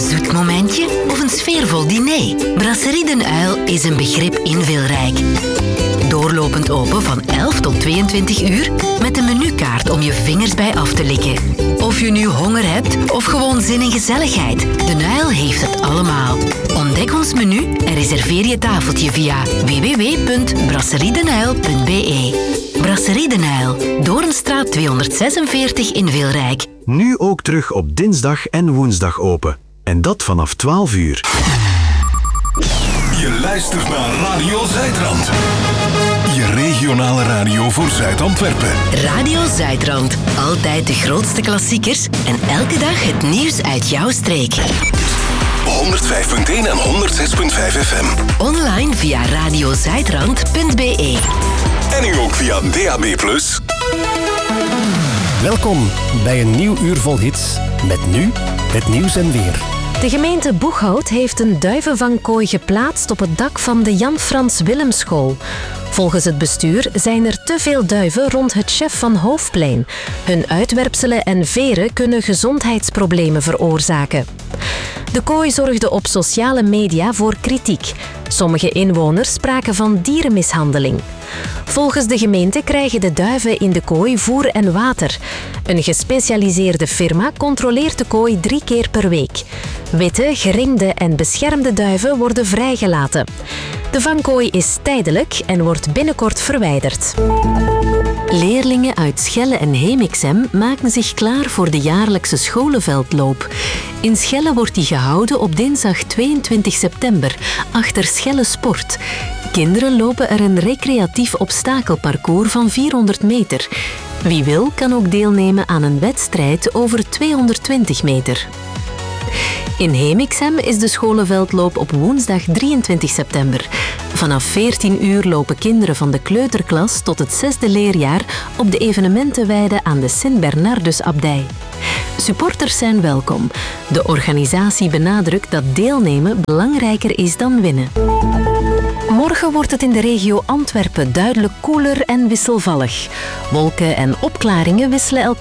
zoet momentje of een sfeervol diner? Brasserie Den Uil is een begrip in Wilrijk. Doorlopend open van 11 tot 22 uur met een menukaart om je vingers bij af te likken. Of je nu honger hebt of gewoon zin in gezelligheid, Den Uil heeft het allemaal. Ontdek ons menu en reserveer je tafeltje via www.brasseriedenuil.be. Brasserie Den Uil, Doornstraat 246 in Wilrijk. Nu ook terug op dinsdag en woensdag open. En dat vanaf 12 uur. Je luistert naar Radio Zuidrand. Je regionale radio voor Zuid-Antwerpen. Radio Zuidrand. Altijd de grootste klassiekers en elke dag het nieuws uit jouw streek. 105.1 en 106.5 FM. Online via radiozuidrand.be. En nu ook via DAB+. Welkom bij een nieuw uur vol hits. Met nu het nieuws en weer. De gemeente Boeghout heeft een duivenvangkooi geplaatst op het dak van de Jan Frans Willemschool. Volgens het bestuur zijn er te veel duiven rond het Chef van Hoofdplein. Hun uitwerpselen en veren kunnen gezondheidsproblemen veroorzaken. De kooi zorgde op sociale media voor kritiek. Sommige inwoners spraken van dierenmishandeling. Volgens de gemeente krijgen de duiven in de kooi voer en water. Een gespecialiseerde firma controleert de kooi 3 keer per week. Witte, geringde en beschermde duiven worden vrijgelaten. De vangkooi is tijdelijk en wordt binnenkort verwijderd. Leerlingen uit Schelle en Hemixem maken zich klaar voor de jaarlijkse scholenveldloop. In Schelle wordt die gehouden op dinsdag 22 september, achter Schelle Sport. Kinderen lopen er een recreatief obstakelparcours van 400 meter. Wie wil, kan ook deelnemen aan een wedstrijd over 220 meter. In Hemixem is de scholenveldloop op woensdag 23 september. Vanaf 14 uur lopen kinderen van de kleuterklas tot het 6e leerjaar op de evenementenweide aan de Sint-Bernardus-abdij. Supporters zijn welkom. De organisatie benadrukt dat deelnemen belangrijker is dan winnen. Morgen wordt het in de regio Antwerpen duidelijk koeler en wisselvallig. Wolken en opklaringen wisselen elkaar